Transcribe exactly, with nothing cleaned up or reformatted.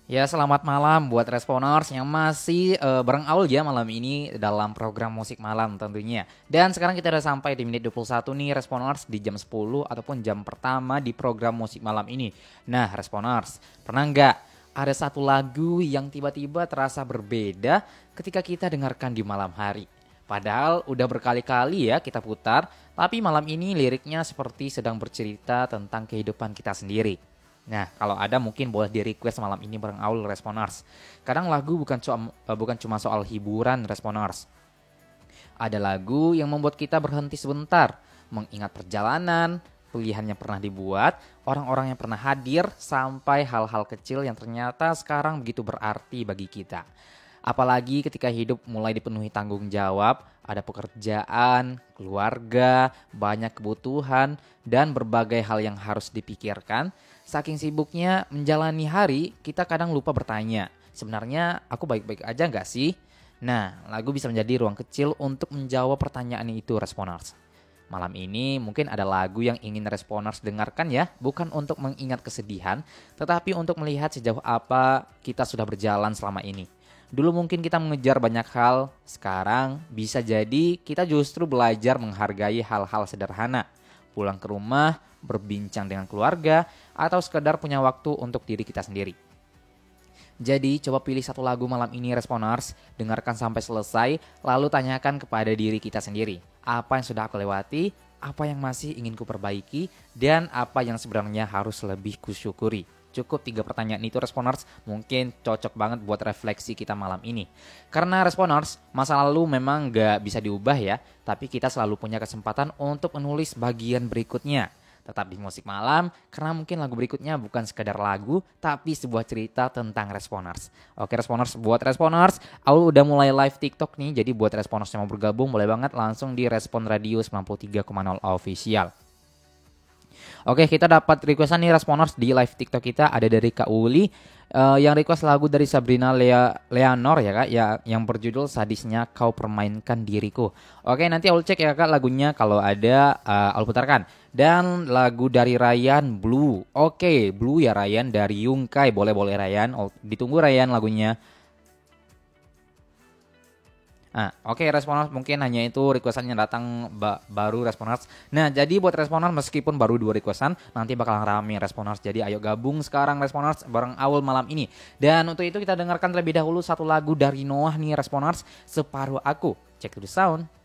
Ya, selamat malam buat Responers yang masih eh, bareng Aul ya malam ini dalam program musik malam tentunya. Dan sekarang kita udah sampai di menit dua puluh satu nih Responers di jam sepuluh ataupun jam pertama di program musik malam ini. Nah, Responers, pernah nggak ada satu lagu yang tiba-tiba terasa berbeda ketika kita dengarkan di malam hari? Padahal udah berkali-kali ya kita putar, tapi malam ini liriknya seperti sedang bercerita tentang kehidupan kita sendiri. Nah, kalau ada mungkin boleh di request malam ini bareng Aul Responers. Kadang lagu bukan cuma bukan cuma soal hiburan Responers. Ada lagu yang membuat kita berhenti sebentar, mengingat perjalanan, pilihan yang pernah dibuat, orang-orang yang pernah hadir, sampai hal-hal kecil yang ternyata sekarang begitu berarti bagi kita. Apalagi ketika hidup mulai dipenuhi tanggung jawab, ada pekerjaan, keluarga, banyak kebutuhan, dan berbagai hal yang harus dipikirkan. Saking sibuknya menjalani hari, kita kadang lupa bertanya, sebenarnya aku baik-baik aja nggak sih? Nah, lagu bisa menjadi ruang kecil untuk menjawab pertanyaan itu Responers. Malam ini mungkin ada lagu yang ingin Responers dengarkan ya, bukan untuk mengingat kesedihan, tetapi untuk melihat sejauh apa kita sudah berjalan selama ini. Dulu mungkin kita mengejar banyak hal, sekarang bisa jadi kita justru belajar menghargai hal-hal sederhana. Pulang ke rumah, berbincang dengan keluarga, atau sekedar punya waktu untuk diri kita sendiri. Jadi coba pilih satu lagu malam ini Responers, dengarkan sampai selesai, lalu tanyakan kepada diri kita sendiri. Apa yang sudah aku lewati, apa yang masih ingin ku perbaiki, dan apa yang sebenarnya harus lebih kusyukuri. Cukup tiga pertanyaan itu Responers, mungkin cocok banget buat refleksi kita malam ini. Karena Responers, masa lalu memang gak bisa diubah ya, tapi kita selalu punya kesempatan untuk menulis bagian berikutnya. Tetap di musik malam, karena mungkin lagu berikutnya bukan sekedar lagu, tapi sebuah cerita tentang Responers. Oke Responers, buat Responers, Aul udah mulai live TikTok nih, jadi buat Responers yang mau bergabung, boleh banget langsung di Respon Radio sembilan puluh tiga koma nol Official. Oke, kita dapat requestan nih Responers di live TikTok kita, ada dari Kak Uli uh, yang request lagu dari Sabrina Lea, Leonor ya Kak, ya yang berjudul Sadisnya Kau Permainkan Diriku. Oke, nanti Aul cek ya Kak lagunya, kalau ada uh, Aul putarkan. Dan lagu dari Ryan Blue. Oke, Blue ya Ryan dari Yungkai. Boleh-boleh Ryan. Oh, ditunggu Ryan lagunya. Nah, oke okay, Responers mungkin hanya itu requestannya datang ba- baru Responers. Nah, jadi buat Responers meskipun baru dua requestan, nanti bakalan rame Responers. Jadi ayo gabung sekarang Responers bareng Aul malam ini. Dan untuk itu kita dengarkan terlebih dahulu satu lagu dari Noah nih Responers, Separuh Aku. Check to the sound.